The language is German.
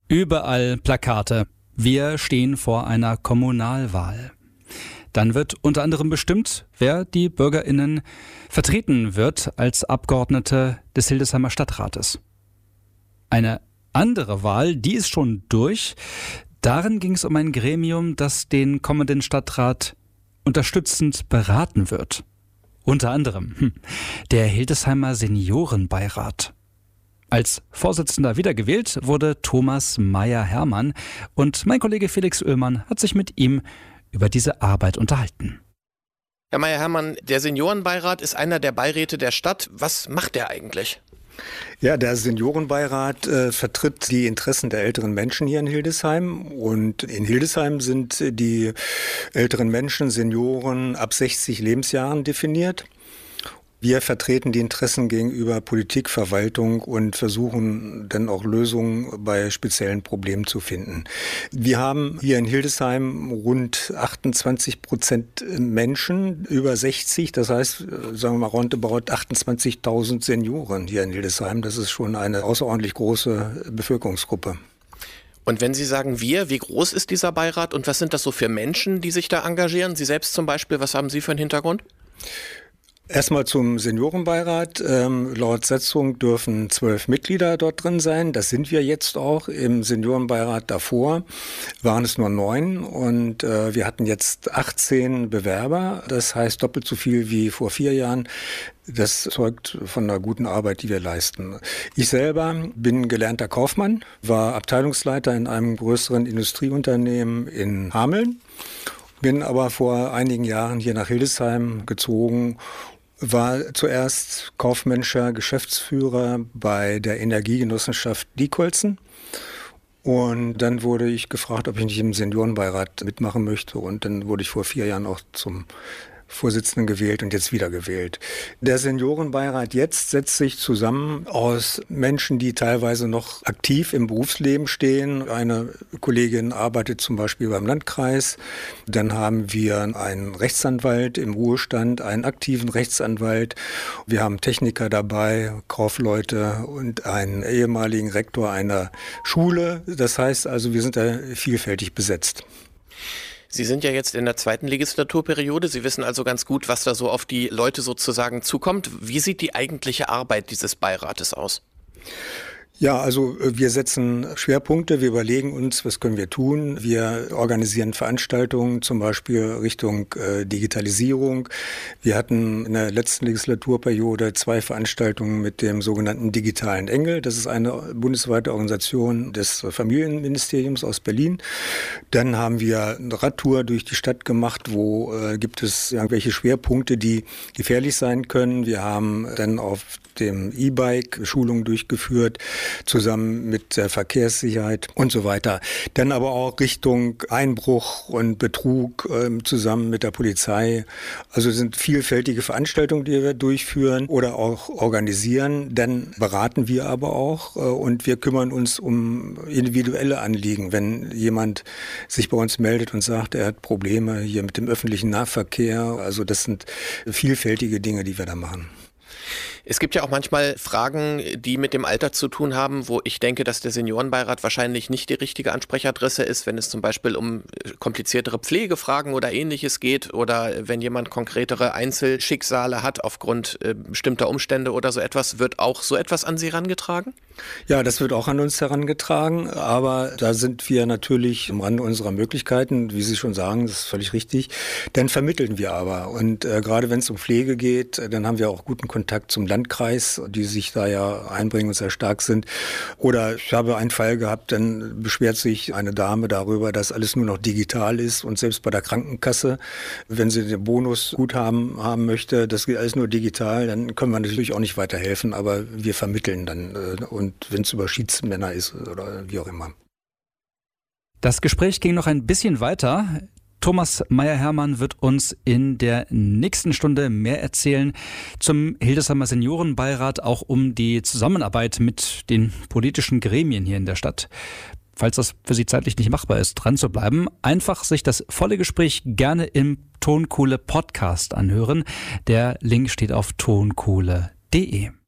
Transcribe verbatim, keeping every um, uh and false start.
Überall Plakate. Wir stehen vor einer Kommunalwahl. Dann wird unter anderem bestimmt, wer die BürgerInnen vertreten wird als Abgeordnete des Hildesheimer Stadtrates. Eine andere Wahl, die ist schon durch. Darin ging es um ein Gremium, das den kommenden Stadtrat unterstützend beraten wird. Unter anderem hm, der Hildesheimer Seniorenbeirat. Als Vorsitzender wiedergewählt wurde Thomas Meyer-Hermann und mein Kollege Felix Oehlmann hat sich mit ihm über diese Arbeit unterhalten. Herr Meyer-Hermann, der Seniorenbeirat ist einer der Beiräte der Stadt. Was macht der eigentlich? Ja, der Seniorenbeirat äh, vertritt die Interessen der älteren Menschen hier in Hildesheim. Und in Hildesheim sind die älteren Menschen, Senioren ab sechzig Lebensjahren definiert. Wir vertreten die Interessen gegenüber Politik, Verwaltung und versuchen dann auch Lösungen bei speziellen Problemen zu finden. Wir haben hier in Hildesheim rund achtundzwanzig Prozent Menschen über sechzig, das heißt, sagen wir mal roundabout achtundzwanzigtausend Senioren hier in Hildesheim. Das ist schon eine außerordentlich große Bevölkerungsgruppe. Und wenn Sie sagen wir, wie groß ist dieser Beirat und was sind das so für Menschen, die sich da engagieren? Sie selbst zum Beispiel, was haben Sie für einen Hintergrund? Erstmal zum Seniorenbeirat. Ähm, laut Satzung dürfen zwölf Mitglieder dort drin sein. Das sind wir jetzt auch. Im Seniorenbeirat davor waren es nur neun und äh, wir hatten jetzt achtzehn Bewerber. Das heißt doppelt so viel wie vor vier Jahren. Das zeugt von einer guten Arbeit, die wir leisten. Ich selber bin gelernter Kaufmann, war Abteilungsleiter in einem größeren Industrieunternehmen in Hameln, bin aber vor einigen Jahren hier nach Hildesheim gezogen. War zuerst kaufmännischer Geschäftsführer bei der Energiegenossenschaft Diekholzen. Und dann wurde ich gefragt, ob ich nicht im Seniorenbeirat mitmachen möchte. Und dann wurde ich vor vier Jahren auch zum Vorsitzenden gewählt und jetzt wieder gewählt. Der Seniorenbeirat jetzt setzt sich zusammen aus Menschen, die teilweise noch aktiv im Berufsleben stehen. Eine Kollegin arbeitet zum Beispiel beim Landkreis. Dann haben wir einen Rechtsanwalt im Ruhestand, einen aktiven Rechtsanwalt. Wir haben Techniker dabei, Kaufleute und einen ehemaligen Rektor einer Schule. Das heißt also, wir sind da vielfältig besetzt. Sie sind ja jetzt in der zweiten Legislaturperiode. Sie wissen also ganz gut, was da so auf die Leute sozusagen zukommt. Wie sieht die eigentliche Arbeit dieses Beirates aus? Ja, also wir setzen Schwerpunkte, wir überlegen uns, was können wir tun. Wir organisieren Veranstaltungen, zum Beispiel Richtung äh, Digitalisierung. Wir hatten in der letzten Legislaturperiode zwei Veranstaltungen mit dem sogenannten Digitalen Engel. Das ist eine bundesweite Organisation des Familienministeriums aus Berlin. Dann haben wir eine Radtour durch die Stadt gemacht, wo äh, gibt es irgendwelche Schwerpunkte, die gefährlich sein können. Wir haben dann auf dem E-Bike Schulungen durchgeführt, zusammen mit der Verkehrssicherheit und so weiter. Dann aber auch Richtung Einbruch und Betrug äh, zusammen mit der Polizei. Also es sind vielfältige Veranstaltungen, die wir durchführen oder auch organisieren. Dann beraten wir aber auch äh, und wir kümmern uns um individuelle Anliegen. Wenn jemand sich bei uns meldet und sagt, er hat Probleme hier mit dem öffentlichen Nahverkehr, also das sind vielfältige Dinge, die wir da machen. Es gibt ja auch manchmal Fragen, die mit dem Alter zu tun haben, wo ich denke, dass der Seniorenbeirat wahrscheinlich nicht die richtige Ansprechadresse ist, wenn es zum Beispiel um kompliziertere Pflegefragen oder Ähnliches geht oder wenn jemand konkretere Einzelschicksale hat aufgrund äh, bestimmter Umstände oder so etwas. Wird auch so etwas an Sie herangetragen? Ja, das wird auch an uns herangetragen, aber da sind wir natürlich im Rande unserer Möglichkeiten, wie Sie schon sagen, das ist völlig richtig. Dann vermitteln wir aber und äh, gerade wenn es um Pflege geht, dann haben wir auch guten Kontakt zum Landkreis, die sich da ja einbringen und sehr stark sind. Oder ich habe einen Fall gehabt, dann beschwert sich eine Dame darüber, dass alles nur noch digital ist und selbst bei der Krankenkasse, wenn sie den Bonusguthaben haben möchte, das geht alles nur digital, dann können wir natürlich auch nicht weiterhelfen, aber wir vermitteln dann äh, und wenn es über Schiedsmänner ist oder wie auch immer. Das Gespräch ging noch ein bisschen weiter. Thomas Meyer-Hermann wird uns in der nächsten Stunde mehr erzählen zum Hildesheimer Seniorenbeirat, auch um die Zusammenarbeit mit den politischen Gremien hier in der Stadt. Falls das für Sie zeitlich nicht machbar ist, dran zu bleiben, einfach sich das volle Gespräch gerne im Tonkohle Podcast anhören. Der Link steht auf tonkohle punkt de.